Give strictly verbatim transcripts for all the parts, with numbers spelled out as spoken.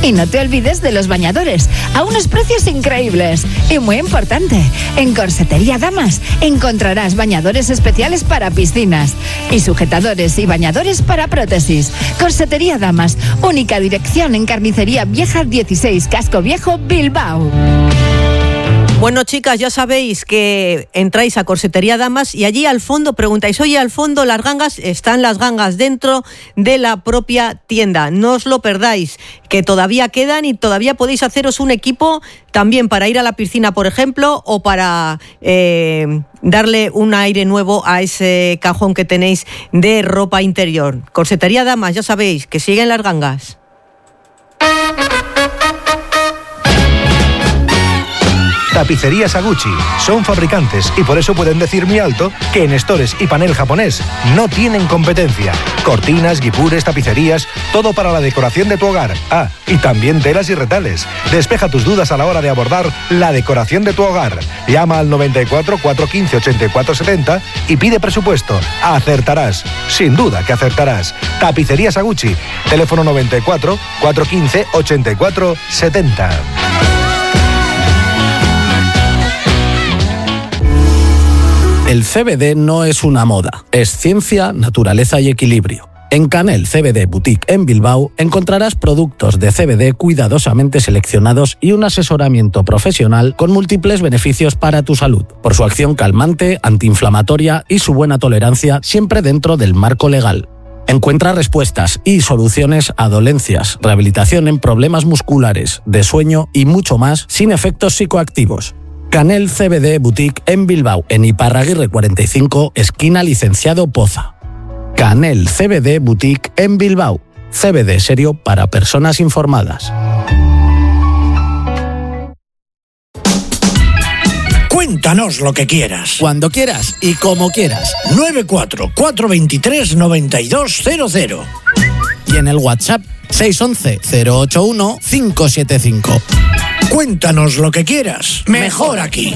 Y no te olvides de los bañadores, a unos precios increíbles. Y muy importante, en Corsetería Damas encontrarás bañadores especiales para piscinas y sujetadores y bañadores para prótesis. Corsetería Damas, única dirección en Carnicería Vieja dieciséis, Casco Viejo, Bilbao. Bueno, chicas, ya sabéis que entráis a Corsetería Damas y allí al fondo preguntáis, oye, al fondo las gangas, están las gangas dentro de la propia tienda. No os lo perdáis, que todavía quedan y todavía podéis haceros un equipo también para ir a la piscina, por ejemplo, o para eh, darle un aire nuevo a ese cajón que tenéis de ropa interior. Corsetería Damas, ya sabéis, que siguen las gangas. Tapicerías Aguchi son fabricantes y por eso pueden decir muy alto que en estores y panel japonés no tienen competencia. Cortinas, guipures, tapicerías, todo para la decoración de tu hogar. Ah, y también telas y retales. Despeja tus dudas a la hora de abordar la decoración de tu hogar. Llama al noventa y cuatro, cuatrocientos quince, ochenta y cuatro setenta y pide presupuesto. Acertarás. Sin duda que acertarás. Tapicerías Aguchi. Teléfono noventa y cuatro, cuatrocientos quince, ochenta y cuatro setenta. El C B D no es una moda, es ciencia, naturaleza y equilibrio. En Canel C B D Boutique en Bilbao encontrarás productos de C B D cuidadosamente seleccionados y un asesoramiento profesional con múltiples beneficios para tu salud, por su acción calmante, antiinflamatoria y su buena tolerancia, siempre dentro del marco legal. Encuentra respuestas y soluciones a dolencias, rehabilitación en problemas musculares, de sueño y mucho más sin efectos psicoactivos. Canel C B D Boutique en Bilbao, en Iparraguirre cuarenta y cinco, esquina Licenciado Poza. Canel C B D Boutique en Bilbao. C B D serio para personas informadas. Cuéntanos lo que quieras. Cuando quieras y como quieras. nueve cuatro, cuatro veintitrés, noventa y dos cero cero. Y en el WhatsApp seis once, cero ocho uno, cinco siete cinco. Cuéntanos lo que quieras. Mejor aquí.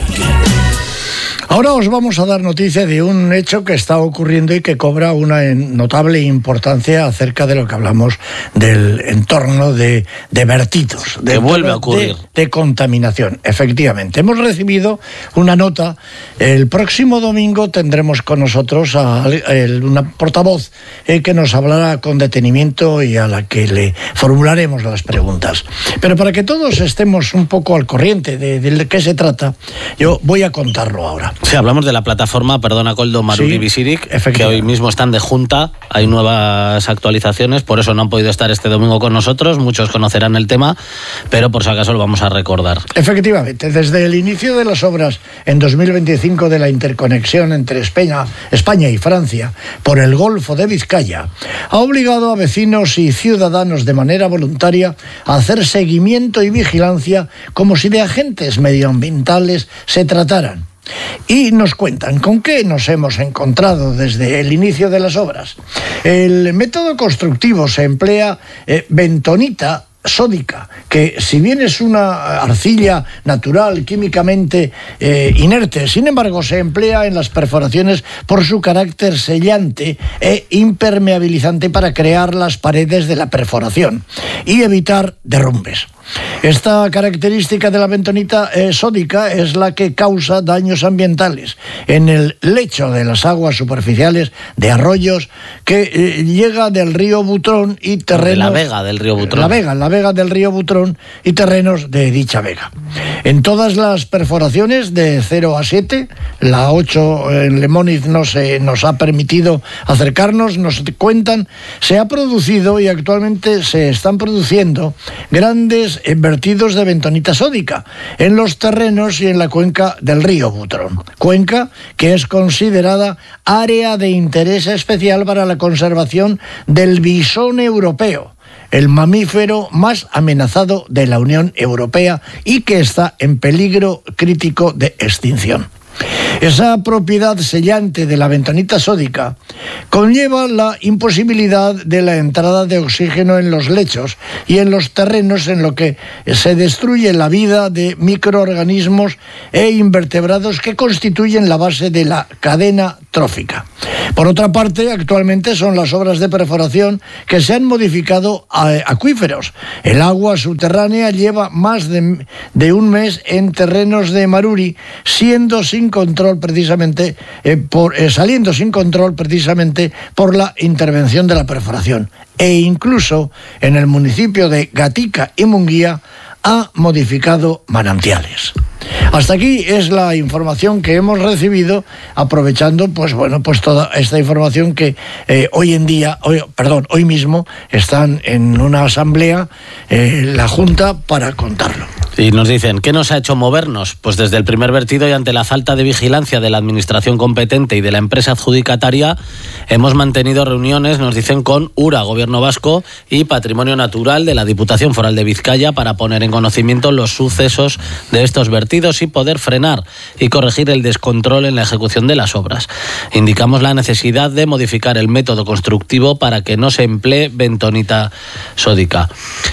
Ahora os vamos a dar noticia de un hecho que está ocurriendo y que cobra una notable importancia acerca de lo que hablamos del entorno de, de vertidos. Que vuelve a ocurrir. De, de contaminación, efectivamente. Hemos recibido una nota. El próximo domingo tendremos con nosotros a, a una portavoz eh, que nos hablará con detenimiento y a la que le formularemos las preguntas. Pero para que todos estemos un poco al corriente de, de qué se trata, yo voy a contarlo ahora. Sí, hablamos de la plataforma Perdona Koldo Maruri Bizirik, sí, que hoy mismo están de junta, hay nuevas actualizaciones, por eso no han podido estar este domingo con nosotros, muchos conocerán el tema, pero por si acaso lo vamos a recordar. Efectivamente, desde el inicio de las obras en dos mil veinticinco de la interconexión entre España, España y Francia por el Golfo de Vizcaya, ha obligado a vecinos y ciudadanos de manera voluntaria a hacer seguimiento y vigilancia como si de agentes medioambientales se trataran. Y nos cuentan con qué nos hemos encontrado desde el inicio de las obras. El método constructivo se emplea eh, bentonita sódica, que si bien es una arcilla natural, químicamente eh, inerte, sin embargo se emplea en las perforaciones por su carácter sellante e impermeabilizante para crear las paredes de la perforación y evitar derrumbes. Esta característica de la bentonita eh, sódica es la que causa daños ambientales en el lecho de las aguas superficiales de arroyos que eh, llega del río Butrón y terrenos... De la vega del río Butrón. La vega, la vega del río Butrón y terrenos de dicha vega. En todas las perforaciones de cero a siete, la ocho en Lemóniz no se nos ha permitido acercarnos, nos cuentan, se ha producido y actualmente se están produciendo grandes vertidos de bentonita sódica en los terrenos y en la cuenca del río Butrón. Cuenca que es considerada área de interés especial para la conservación del bisón europeo, el mamífero más amenazado de la Unión Europea y que está en peligro crítico de extinción. Esa propiedad sellante de la bentonita sódica conlleva la imposibilidad de la entrada de oxígeno en los lechos y en los terrenos, en lo que se destruye la vida de microorganismos e invertebrados que constituyen la base de la cadena trófica. Por otra parte, actualmente son las obras de perforación que se han modificado a acuíferos. El agua subterránea lleva más de, de un mes en terrenos de Maruri, siendo sin control precisamente eh, por, eh, saliendo sin control precisamente por la intervención de la perforación. E incluso en el municipio de Gatica y Munguía ha modificado manantiales. Hasta aquí es la información que hemos recibido, aprovechando pues bueno pues toda esta información que eh, hoy en día, hoy, perdón, hoy mismo están en una asamblea eh, la Junta para contarlo. Y nos dicen, ¿qué nos ha hecho movernos? Pues desde el primer vertido y ante la falta de vigilancia de la administración competente y de la empresa adjudicataria, hemos mantenido reuniones, nos dicen, con URA, Gobierno Vasco, y Patrimonio Natural de la Diputación Foral de Vizcaya para poner en conocimiento los sucesos de estos vertidos y poder frenar y corregir el descontrol en la ejecución de las obras. Indicamos la necesidad de modificar el método constructivo para que no se emplee bentonita sódica.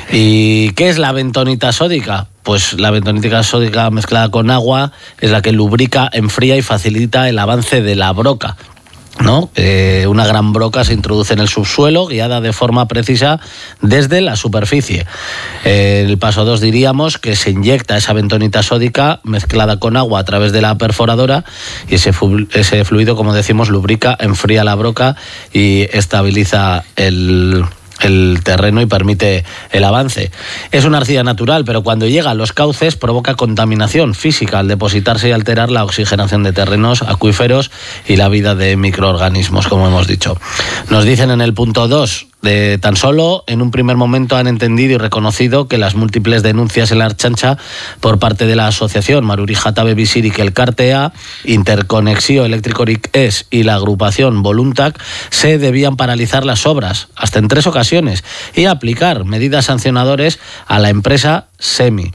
¿Y qué es la bentonita sódica? Pues la bentonita sódica mezclada con agua es la que lubrica, enfría y facilita el avance de la broca, ¿no? Eh, una gran broca se introduce en el subsuelo, guiada de forma precisa desde la superficie. Eh, el paso dos diríamos que se inyecta esa bentonita sódica mezclada con agua a través de la perforadora y ese, ese fluido, como decimos, lubrica, enfría la broca y estabiliza el... el terreno y permite el avance. Es una arcilla natural, pero cuando llega a los cauces provoca contaminación física al depositarse y alterar la oxigenación de terrenos, acuíferos y la vida de microorganismos, como hemos dicho. Nos dicen en el punto dos, de tan solo en un primer momento han entendido y reconocido que las múltiples denuncias en la Archancha por parte de la asociación Maruri Jatabe Bizirik Elkartea, Interconexio Eléctricorik Es y la agrupación Voluntac se debían paralizar las obras hasta en tres ocasiones y aplicar medidas sancionadores a la empresa SEMI.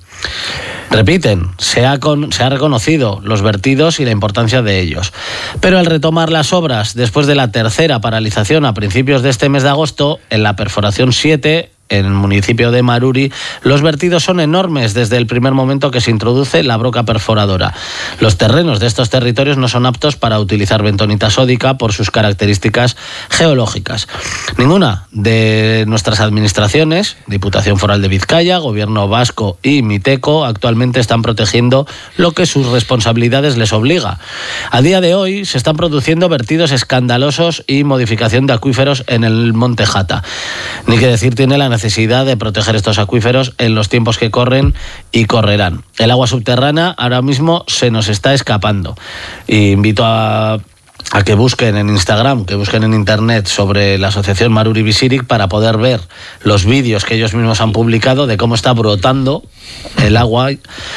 Repiten, se ha, con, se ha reconocido los vertidos y la importancia de ellos. Pero al retomar las obras después de la tercera paralización a principios de este mes de agosto, en la perforación siete, en el municipio de Maruri, los vertidos son enormes desde el primer momento que se introduce la broca perforadora. Los terrenos de estos territorios no son aptos para utilizar bentonita sódica por sus características geológicas. Ninguna de nuestras administraciones, Diputación Foral de Vizcaya, Gobierno Vasco y Miteco, actualmente están protegiendo lo que sus responsabilidades les obliga. A día de hoy se están produciendo vertidos escandalosos y modificación de acuíferos en el Monte Jata. Ni que decir tiene la necesidad de proteger estos acuíferos en los tiempos que corren y correrán. El agua subterránea ahora mismo se nos está escapando. Y invito a, a que busquen en Instagram, que busquen en internet sobre la asociación Maruri Bizirik para poder ver los vídeos que ellos mismos han publicado de cómo está brotando el agua.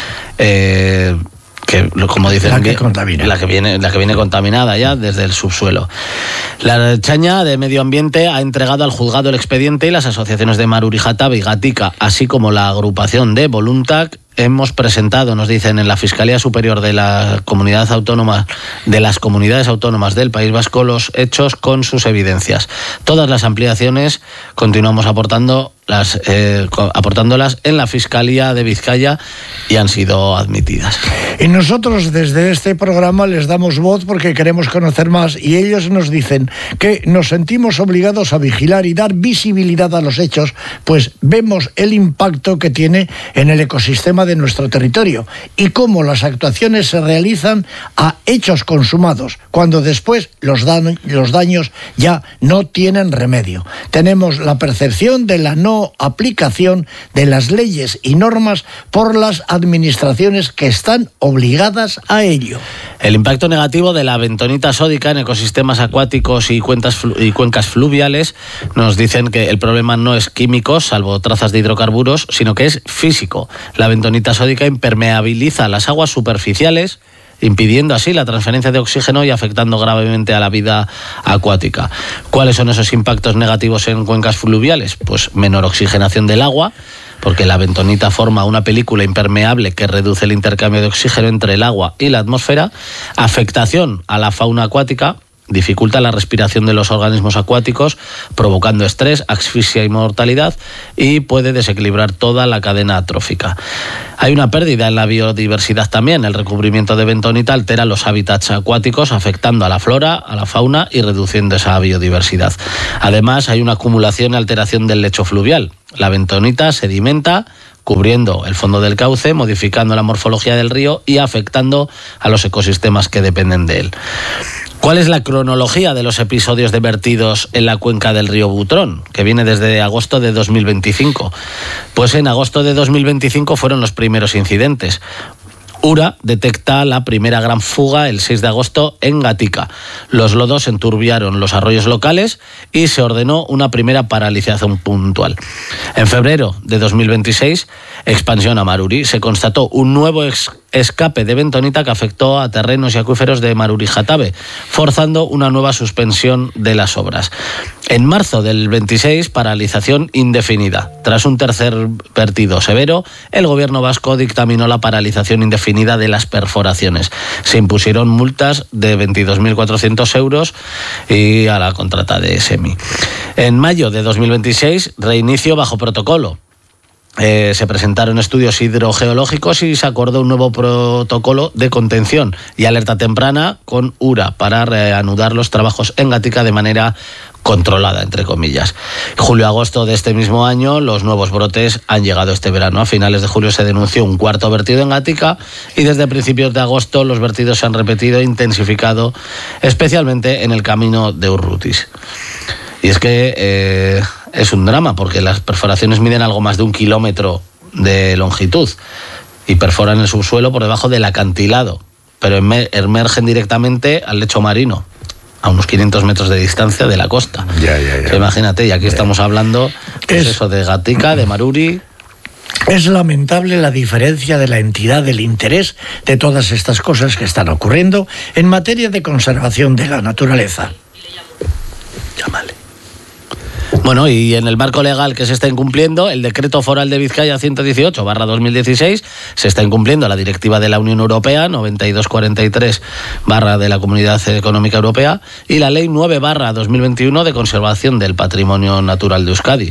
Eh, que como dicen la que, contamina. la que viene la que viene contaminada ya desde el subsuelo. La Chaña de Medio Ambiente ha entregado al juzgado el expediente y las asociaciones de Maruri Jatabe y Gatica, así como la agrupación de Voluntac, hemos presentado, nos dicen, en la Fiscalía Superior de la Comunidad Autónoma, de las comunidades autónomas del País Vasco, los hechos con sus evidencias. Todas las ampliaciones continuamos aportando las, eh, aportándolas en la Fiscalía de Vizcaya y han sido admitidas. Y nosotros desde este programa les damos voz porque queremos conocer más y ellos nos dicen que nos sentimos obligados a vigilar y dar visibilidad a los hechos, pues vemos el impacto que tiene en el ecosistema de nuestro territorio y cómo las actuaciones se realizan a hechos consumados, cuando después los, dan, los daños ya no tienen remedio. Tenemos la percepción de la no aplicación de las leyes y normas por las administraciones que están obligadas a ello. El impacto negativo de la bentonita sódica en ecosistemas acuáticos y, cuentas, y cuencas fluviales, nos dicen que el problema no es químico, salvo trazas de hidrocarburos, sino que es físico. La bentonita sódica impermeabiliza las aguas superficiales, impidiendo así la transferencia de oxígeno y afectando gravemente a la vida acuática. ¿Cuáles son esos impactos negativos en cuencas fluviales? Pues menor oxigenación del agua, porque la bentonita forma una película impermeable que reduce el intercambio de oxígeno entre el agua y la atmósfera, afectación a la fauna acuática, dificulta la respiración de los organismos acuáticos, provocando estrés, asfixia y mortalidad, y puede desequilibrar toda la cadena trófica. Hay una pérdida en la biodiversidad también. El recubrimiento de bentonita altera los hábitats acuáticos, afectando a la flora, a la fauna y reduciendo esa biodiversidad. Además, hay una acumulación y alteración del lecho fluvial. La bentonita sedimenta, cubriendo el fondo del cauce, modificando la morfología del río y afectando a los ecosistemas que dependen de él. ¿Cuál es la cronología de los episodios de vertidos en la cuenca del río Butrón, que viene desde agosto de dos mil veinticinco? Pues en agosto de dos mil veinticinco fueron los primeros incidentes. Ura detecta la primera gran fuga el seis de agosto en Gatica. Los lodos enturbiaron los arroyos locales y se ordenó una primera paralización puntual. En febrero de dos mil veintiséis, expansión a Maruri, se constató un nuevo ex escape de bentonita que afectó a terrenos y acuíferos de Maruri-Jatabe, forzando una nueva suspensión de las obras. En marzo del veintiséis, paralización indefinida. Tras un tercer vertido severo, el gobierno vasco dictaminó la paralización indefinida de las perforaciones. Se impusieron multas de veintidós mil cuatrocientos euros y a la contrata de SEMI. En mayo de dos mil veintiséis, reinicio bajo protocolo. Eh, se presentaron estudios hidrogeológicos y se acordó un nuevo protocolo de contención y alerta temprana con Ura para reanudar los trabajos en Gatica de manera controlada, entre comillas. Julio-agosto de este mismo año, los nuevos brotes han llegado este verano. A finales de julio se denunció un cuarto vertido en Gatica y desde principios de agosto los vertidos se han repetido e intensificado, especialmente en el camino de Urrutis. Y es que eh, es un drama, porque las perforaciones miden algo más de un kilómetro de longitud y perforan el subsuelo por debajo del acantilado, pero emergen directamente al lecho marino, a unos quinientos metros de distancia de la costa. Ya, ya, ya. O sea, imagínate, y aquí estamos hablando pues es, eso de Gatica, de Maruri. Es lamentable la diferencia de la entidad del interés de todas estas cosas que están ocurriendo en materia de conservación de la naturaleza. Llámale. Bueno, y en el marco legal que se está incumpliendo, el Decreto Foral de Vizcaya ciento dieciocho barra dos mil dieciséis, se está incumpliendo la Directiva de la Unión Europea noventa y dos cuarenta y tres barra de la Comunidad Económica Europea y la Ley nueve barra dos mil veintiuno de conservación del patrimonio natural de Euskadi.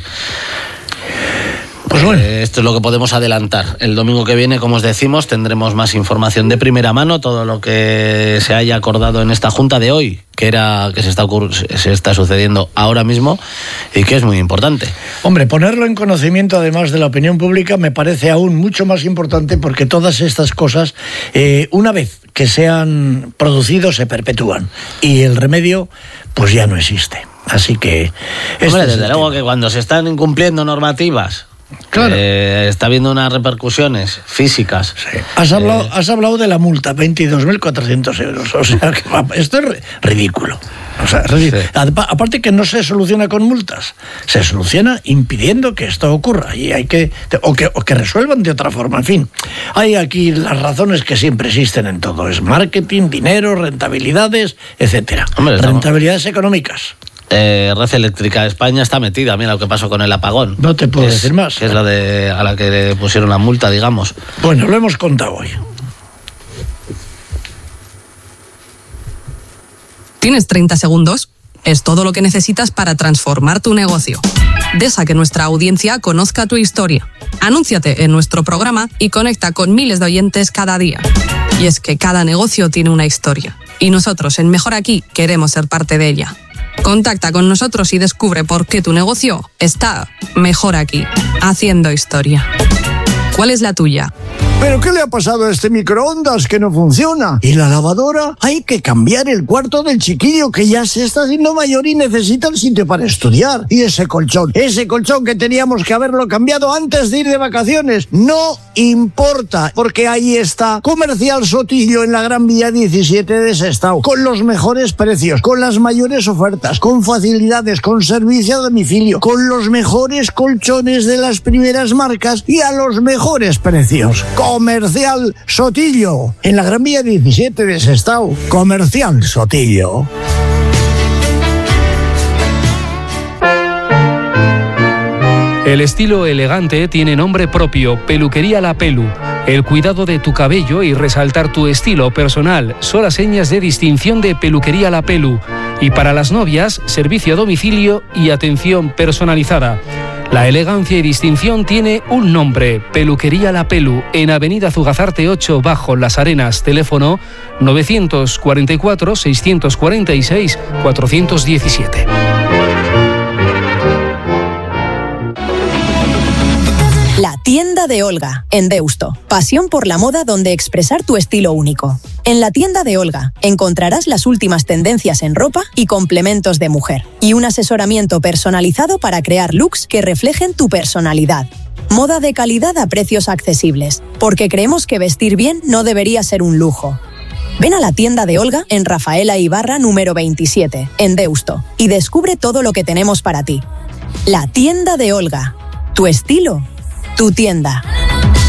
Pues bueno. Eh, esto es lo que podemos adelantar. El domingo que viene, como os decimos, tendremos más información de primera mano, todo lo que se haya acordado en esta junta de hoy, que era que se está se está sucediendo ahora mismo y que es muy importante. Hombre, ponerlo en conocimiento además de la opinión pública me parece aún mucho más importante, porque todas estas cosas, eh, una vez que se han producido, se perpetúan y el remedio pues ya no existe. Así que... Este Hombre, desde luego que cuando se están incumpliendo normativas, claro, eh, está habiendo unas repercusiones físicas. Sí. Has hablado, eh... has hablado de la multa, veintidós mil cuatrocientos euros. O sea, que esto es ridículo. O sea, ridículo. Sí. Aparte que no se soluciona con multas, se soluciona impidiendo que esto ocurra y hay que o que o que resuelvan de otra forma. En fin, hay aquí las razones que siempre existen en todo: es marketing, dinero, rentabilidades, etcétera. Hombre, rentabilidades estamos... económicas. Eh, Red Eléctrica de España está metida. Mira lo que pasó con el apagón. No te puedo es, decir más. Que es la de a la que le pusieron la multa, digamos. Bueno, lo hemos contado hoy. ¿Tienes treinta segundos? Es todo lo que necesitas para transformar tu negocio. Deja que nuestra audiencia conozca tu historia. Anúnciate en nuestro programa y conecta con miles de oyentes cada día. Y es que cada negocio tiene una historia. Y nosotros en Mejor Aquí queremos ser parte de ella. Contacta con nosotros y descubre por qué tu negocio está mejor aquí, haciendo historia. ¿Cuál es la tuya? ¿Pero qué le ha pasado a este microondas que no funciona? ¿Y la lavadora? Hay que cambiar el cuarto del chiquillo, que ya se está haciendo mayor y necesita el sitio para estudiar. Y ese colchón, ese colchón que teníamos que haberlo cambiado antes de ir de vacaciones. No importa, porque ahí está Comercial Sotillo en la Gran Vía diecisiete de Sestao, con los mejores precios, con las mayores ofertas, con facilidades, con servicio a domicilio, con los mejores colchones de las primeras marcas y a los mejores precios. Comercial Sotillo, en la Gran Vía diecisiete de Sestao. Comercial Sotillo. El estilo elegante tiene nombre propio, Peluquería La Pelu. El cuidado de tu cabello y resaltar tu estilo personal son las señas de distinción de Peluquería La Pelu. Y para las novias, servicio a domicilio y atención personalizada. La elegancia y distinción tiene un nombre, Peluquería La Pelu, en Avenida Zugazarte ocho, Bajo Las Arenas, teléfono novecientos cuarenta y cuatro, seiscientos cuarenta y seis, cuatrocientos diecisiete. La tienda de Olga, en Deusto. Pasión por la moda donde expresar tu estilo único. En la tienda de Olga encontrarás las últimas tendencias en ropa y complementos de mujer. Y un asesoramiento personalizado para crear looks que reflejen tu personalidad. Moda de calidad a precios accesibles. Porque creemos que vestir bien no debería ser un lujo. Ven a la tienda de Olga en Rafaela Ibarra número veintisiete, en Deusto. Y descubre todo lo que tenemos para ti. La tienda de Olga. Tu estilo. Tu tienda.